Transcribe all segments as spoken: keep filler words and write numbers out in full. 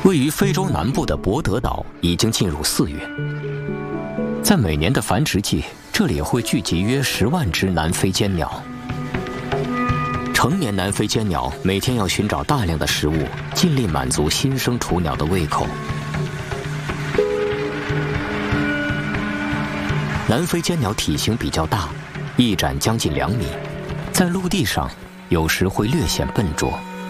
位于非洲南部的博德岛已经进入四月，在每年的繁殖季，这里会聚集约十万只南非尖鸟。成年南非尖鸟每天要寻找大量的食物，尽力满足新生雏鸟的胃口。南非尖鸟体型比较大，翼展将近两米，在陆地上有时会略显笨拙。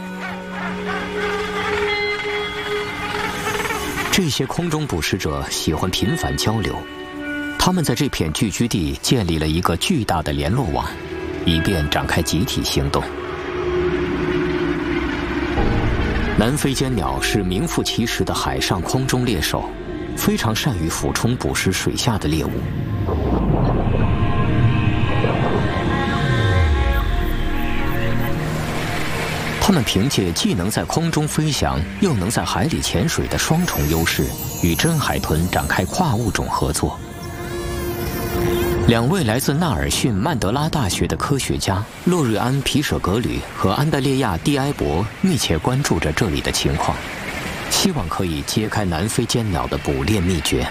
这些空中捕食者喜欢频繁交流，他们在这片聚居地建立了一个巨大的联络网，以便展开集体行动。南非尖鸟是名副其实的海上空中猎手，非常善于俯冲捕食水下的猎物。它们凭借既能在空中飞翔，又能在海里潜水的双重优势，与真海豚展开跨物种合作。两位来自纳尔逊曼德拉大学的科学家洛瑞安·皮舍格吕和安德烈亚·蒂埃博密切关注着这里的情况，希望可以揭开南非尖鸟的捕猎秘诀。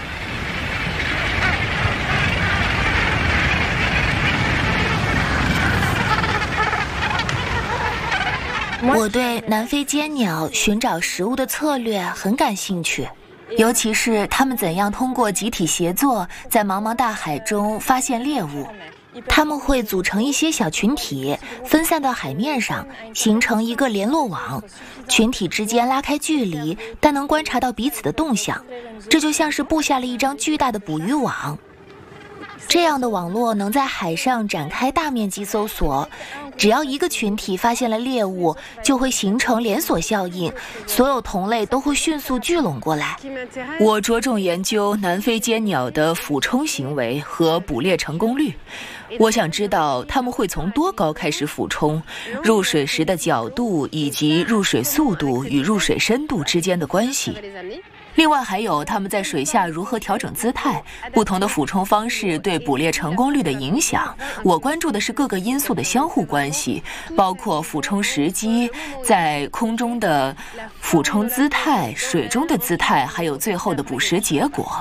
我对南非尖鸟寻找食物的策略很感兴趣，尤其是它们怎样通过集体协作，在茫茫大海中发现猎物。它们会组成一些小群体，分散到海面上，形成一个联络网。群体之间拉开距离，但能观察到彼此的动向，这就像是布下了一张巨大的捕鱼网。这样的网络能在海上展开大面积搜索，只要一个群体发现了猎物，就会形成连锁效应，所有同类都会迅速聚拢过来。 我着重研究南非尖鸟的俯冲行为和捕猎成功率。我想知道它们会从多高开始俯冲，入水时的角度以及入水速度与入水深度之间的关系。另外还有它们在水下如何调整姿态，不同的俯冲方式对捕猎成功率的影响。我关注的是各个因素的相互关系，包括俯冲时机、在空中的俯冲姿态、水中的姿态，还有最后的捕食结果。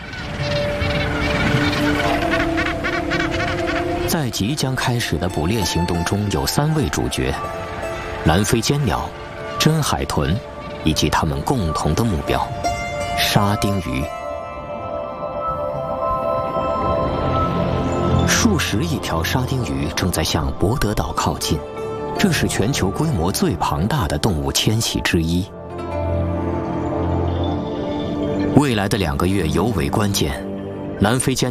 在即将开始的捕猎行动中，有三位主角：南非尖鸟、真海豚，以及他们共同的目标——沙丁鱼。数十亿条沙丁鱼正在向博德岛靠近，这是全球规模最庞大的动物迁徙之一。未来的两个月尤为关键，南非尖